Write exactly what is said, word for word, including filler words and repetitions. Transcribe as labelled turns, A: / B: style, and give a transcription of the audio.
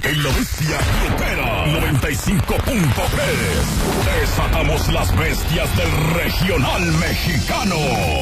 A: En la bestia grupera noventa y cinco punto tres. Desatamos las bestias del regional mexicano.